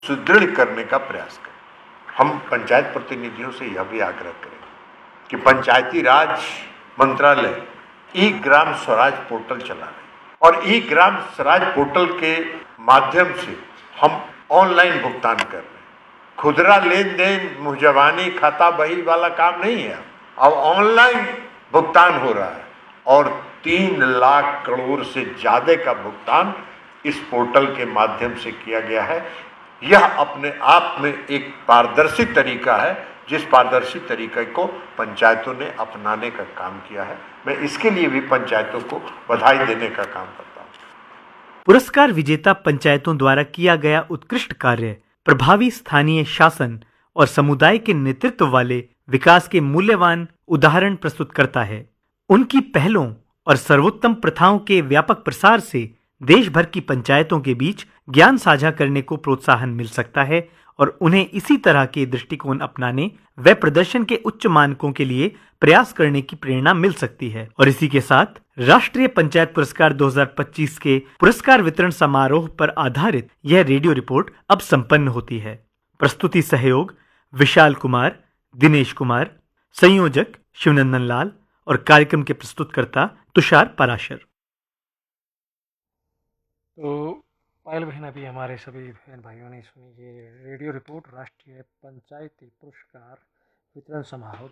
सुदृढ़ करने का प्रयास करें। हम पंचायत प्रतिनिधियों से यह भी आग्रह करें कि पंचायती राज मंत्रालय ई ग्राम स्वराज पोर्टल चला रहे और ई ग्राम स्वराज पोर्टल के माध्यम से हम ऑनलाइन भुगतान कर रहे हैं। खुदरा लेन देन मुहजबानी खाता बही वाला काम नहीं है, अब ऑनलाइन भुगतान हो रहा है और 3 लाख करोड़ से ज्यादा का भुगतान इस पोर्टल के माध्यम से किया गया है। यह अपने आप में एक पारदर्शी तरीका है, जिस पारदर्शी तरीके को पंचायतों ने अपनाने का काम किया है। मैं इसके लिए भी पंचायतों को बधाई देने का काम करता हूँ। पुरस्कार विजेता पंचायतों द्वारा किया गया उत्कृष्ट कार्य प्रभावी स्थानीय शासन और समुदाय के नेतृत्व वाले विकास के मूल्यवान उदाहरण प्रस्तुत करता है। उनकी पहलों और सर्वोत्तम प्रथाओं के व्यापक प्रसार से देश भर की पंचायतों के बीच ज्ञान साझा करने को प्रोत्साहन मिल सकता है और उन्हें इसी तरह के दृष्टिकोण अपनाने व प्रदर्शन के उच्च मानकों के लिए प्रयास करने की प्रेरणा मिल सकती है। और इसी के साथ राष्ट्रीय पंचायत पुरस्कार 2025 के पुरस्कार वितरण समारोह पर आधारित यह रेडियो रिपोर्ट अब संपन्न होती है। प्रस्तुति सहयोग विशाल कुमार, दिनेश कुमार, संयोजक शिवनंदन लाल और कार्यक्रम के प्रस्तुतकर्ता तुषार पराशर। तो पायल बहन, अभी हमारे सभी बहन भाइयों ने सुनी ये रेडियो रिपोर्ट राष्ट्रीय पंचायती पुरस्कार वितरण समारोह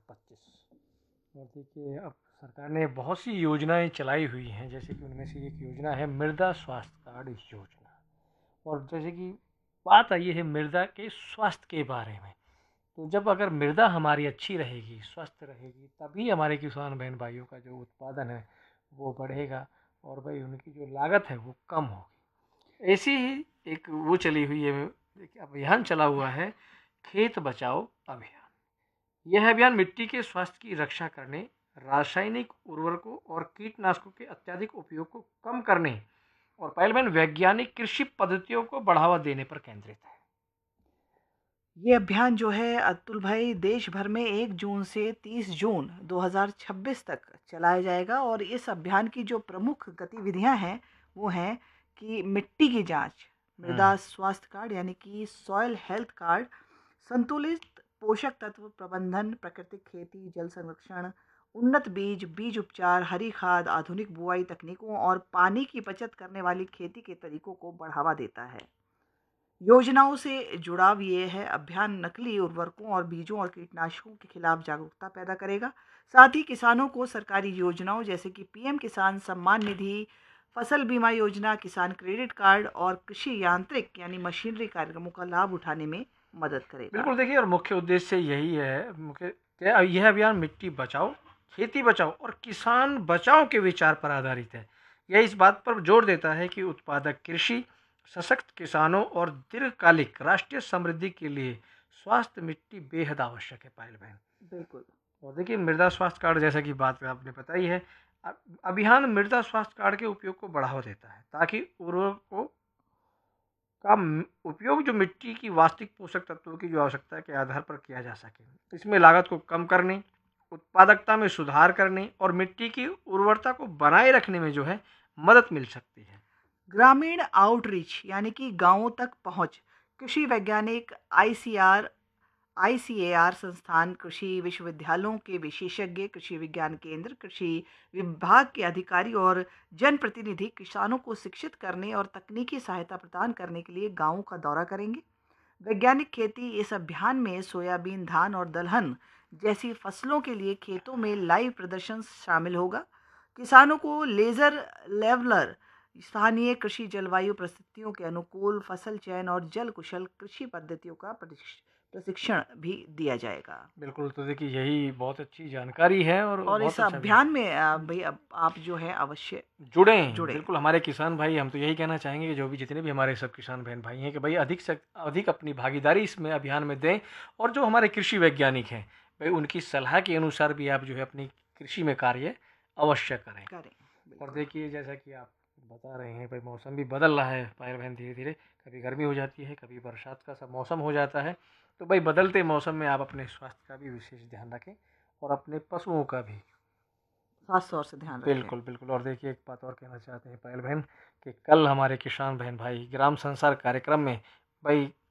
2025। और देखिए, अब सरकार ने बहुत सी योजनाएं चलाई हुई हैं, जैसे कि उनमें से एक योजना है मृदा स्वास्थ्य कार्ड योजना। और जैसे कि बात आई है मृदा के स्वास्थ्य के बारे में, तो जब अगर मृदा हमारी अच्छी रहेगी, स्वस्थ रहेगी, तभी हमारे किसान बहन भाइयों का जो उत्पादन है वो बढ़ेगा और भाई उनकी जो लागत है वो कम होगी। ऐसी ही एक वो चली हुई है, अभियान चला हुआ है खेत बचाओ अभियान। यह अभियान मिट्टी के स्वास्थ्य की रक्षा करने, रासायनिक उर्वरकों और कीटनाशकों के अत्यधिक उपयोग को कम करने और पहले वैज्ञानिक कृषि पद्धतियों को बढ़ावा देने पर केंद्रित है। ये अभियान जो है अतुल भाई, देश भर में 1 जून से 30 जून 2026 तक चलाया जाएगा। और इस अभियान की जो प्रमुख गतिविधियां हैं वो हैं कि मिट्टी की जांच, मृदा स्वास्थ्य कार्ड यानी कि सॉइल हेल्थ कार्ड, संतुलित पोषक तत्व प्रबंधन, प्राकृतिक खेती, जल संरक्षण, उन्नत बीज, बीज उपचार, हरी खाद, आधुनिक बुआई तकनीकों और पानी की बचत करने वाली खेती के तरीकों को बढ़ावा देता है। योजनाओं से जुड़ाव ये है, अभियान नकली उर्वरकों और बीजों और कीटनाशकों के खिलाफ जागरूकता पैदा करेगा। साथ ही किसानों को सरकारी योजनाओं जैसे कि पीएम किसान सम्मान निधि, फसल बीमा योजना, किसान क्रेडिट कार्ड और कृषि यांत्रिक यानी मशीनरी कार्यक्रमों का लाभ उठाने में मदद करेगा। बिल्कुल, देखिए, और मुख्य उद्देश्य यही है, यह अभियान मिट्टी बचाओ, खेती बचाओ और किसान बचाओ के विचार पर आधारित है। यह इस बात पर जोर देता है कि उत्पादक कृषि, सशक्त किसानों और दीर्घकालिक राष्ट्रीय समृद्धि के लिए स्वास्थ्य मिट्टी बेहद आवश्यक है। पायल बहन, बिल्कुल। और देखिए, मृदा स्वास्थ्य कार्ड जैसा कि बात आपने बताई है, अभियान मृदा स्वास्थ्य कार्ड के उपयोग को बढ़ावा देता है ताकि उर्वरकों का उपयोग जो मिट्टी की वास्तविक पोषक तत्वों की जो आवश्यकता के आधार पर किया जा सके। इसमें लागत को कम करने, उत्पादकता में सुधार करने और मिट्टी की उर्वरता को बनाए रखने में जो है मदद मिल सकती है। ग्रामीण आउटरीच यानी कि गांवों तक पहुंच, कृषि वैज्ञानिक, आईसीएआर संस्थान, कृषि विश्वविद्यालयों के विशेषज्ञ, कृषि विज्ञान केंद्र, कृषि विभाग के अधिकारी और जनप्रतिनिधि किसानों को शिक्षित करने और तकनीकी सहायता प्रदान करने के लिए गांवों का दौरा करेंगे। वैज्ञानिक खेती, इस अभियान में सोयाबीन, धान और दलहन जैसी फसलों के लिए खेतों में लाइव प्रदर्शन शामिल होगा। किसानों को लेजर लेवलर, स्थानीय कृषि जलवायु परिस्थितियों के अनुकूल फसल चयन और जल कुशल कृषि पद्धतियों का प्रशिक्षण भी दिया जाएगा। बिल्कुल, तो देखिए, यही बहुत अच्छी जानकारी है और इस अभियान में भाई आप जो है अवश्य जुड़े। बिल्कुल, हमारे किसान भाई, हम तो यही कहना चाहेंगे कि जो भी जितने भी हमारे सब किसान बहन भाई हैं कि भाई अधिक से अधिक अपनी भागीदारी इसमें अभियान में दें और जो हमारे कृषि वैज्ञानिक हैं भाई उनकी सलाह के अनुसार भी आप जो है अपनी कृषि में कार्य अवश्य करें। और देखिए, जैसा कि आप बता रहे हैं भाई, मौसम भी बदल रहा है पायल बहन, धीरे धीरे कभी गर्मी हो जाती है, कभी बरसात का सब मौसम हो जाता है। तो भाई बदलते मौसम में आप अपने स्वास्थ्य का भी विशेष ध्यान रखें और अपने पशुओं का भी खास तौर से ध्यान रखें। बिल्कुल बिल्कुल। और देखिए, एक बात और कहना चाहते हैं पायल बहन कि कल हमारे किसान बहन भाई ग्राम संसार कार्यक्रम में भाई